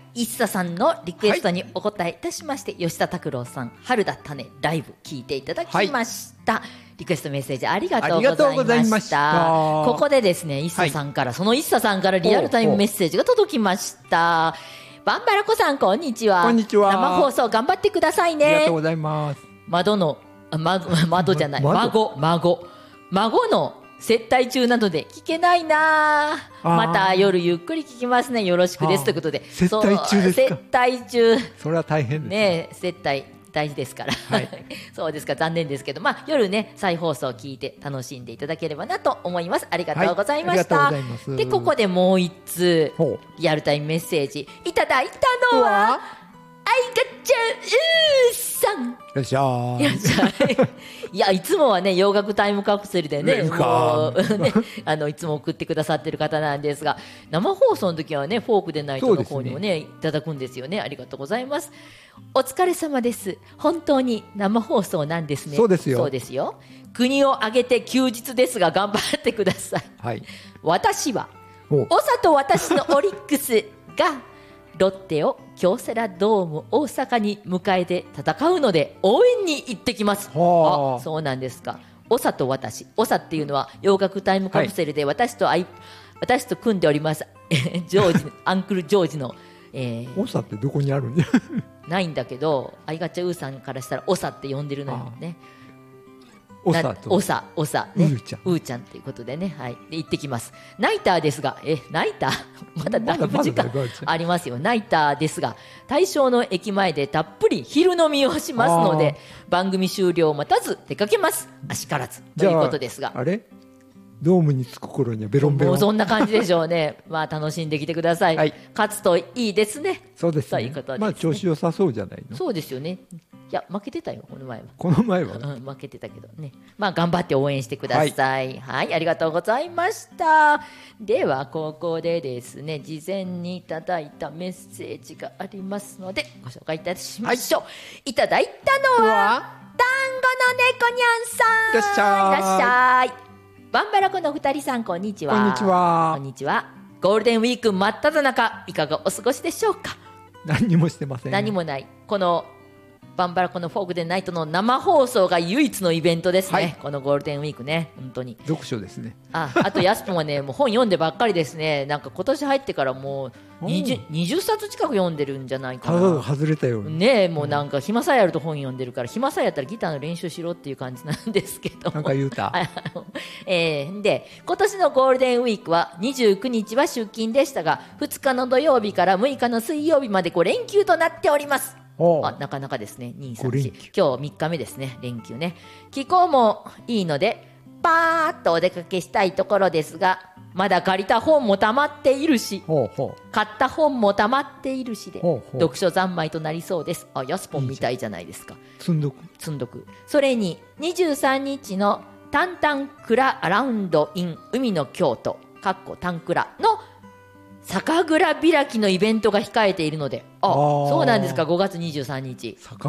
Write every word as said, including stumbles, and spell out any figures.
一茶さんのリクエストにお答えいたしまして、はい、吉田拓郎さん春だったねライブ聞いていただきました、はい、リクエストメッセージありがとうございました。ここでですね、一茶さんから、はい、その一茶さんからリアルタイムメッセージが届きました。バンバラコさんこんにちは。 こんにちは。 生放送頑張ってくださいね。 ありがとうございます。 窓のあ、ま、窓じゃない孫孫孫の接待中などで聞けないな。また夜ゆっくり聞きますね。よろしくですということで。 接待中ですか。 接待中。 それは大変ですね。 ね、接待大事ですから、はい、そうですか、残念ですけど、まあ、夜ね再放送を聞いて楽しんでいただければなと思います。ありがとうございました、はい、でここでもう一通リアルタイムメッセージいただいたのはあいがちゃうさん。 いらっしゃい。 いらっしゃい。いや、いつもはね、洋楽タイムカプセルでね、もうね、あの、いつも送ってくださってる方なんですが、生放送の時はね、フォークでナイトの方にもね、いただくんですよね。ありがとうございます。お疲れ様です。本当に生放送なんですね。 そうですよ。 そうですよ。国を挙げて休日ですが、頑張ってください。 はい。 私は、長と私のオリックスが、ロッテを京セラドーム大阪に迎えて戦うので応援に行ってきます。あ、そうなんですか。長と私、長っていうのは洋楽タイムカプセルで私と、はい、私と組んでおりますジョージアンクルジョージの、 えー、長ってどこにあるんだないんだけど、あいがちゃうーさんからしたら長って呼んでるのよね。 おさとおさおさね、 うーちゃんうーちゃんということでね、はい、で行ってきます。ナイターですが、えナイターまだだいぶ時間ありますよ。ナイターですが、大正の駅前でたっぷり昼飲みをしますので、番組終了を待たず出かけます。あしからずということですが、 あれドームに着く頃にはベロンベロン、 もうそんな感じでしょうね。まあ楽しんできてください、はい、勝つといいですね。 そうですね。 ということですね。 まあ調子良さそうじゃないの。 そうですよね。いや負けてたよこの前は。 この前は、 うん、負けてたけどね。まあ頑張って応援してください。はい、はい、ありがとうございました。ではここでですね、事前にいただいたメッセージがありますのでご紹介いたしましょう。はい、いただいたのは団子の猫にゃんさん。 いらっしゃい。 いらっしゃい。バンバラコの二人さん、こんにちは。 こんにちは。 こんにちは。ゴールデンウィーク真っ只中、いかがお過ごしでしょうか。 何にもしてません。 何もない。このバンバラコのフォークデンナイトの生放送が唯一のイベントですね、はい、このゴールデンウィークね。本当に読書ですね。 あ, あとやすぽんはねもう本読んでばっかりですね。なんか今年入ってからもう 20, にじゅっさつ近く読んでるんじゃないかな。 ただ外れたよね。もうなんか暇さえあると本読んでるから、暇さえあったらギターの練習しろっていう感じなんですけど、 なんか言うたえー、で今年のゴールデンウィークはにじゅうくにちは出勤でしたが、ふつかの土曜日からむいかの水曜日までご連休となっております。あ、なかなかですね。に、さん、よん、今日みっかめですね、連休ね。気候もいいのでパーッとお出かけしたいところですが、まだ借りた本も溜まっているし、 ほうほう、 買った本も溜まっているしで、 ほうほう、 読書三昧となりそうです。あ、ヤスポンみたいじゃないですか。 積んどく積んどく。それににじゅうさんにちのタンタンクラアラウンドイン海の京都かっこタンクラの酒蔵開きのイベントが控えているので、あ、そうなんですか。ごがつにじゅうさんにち、酒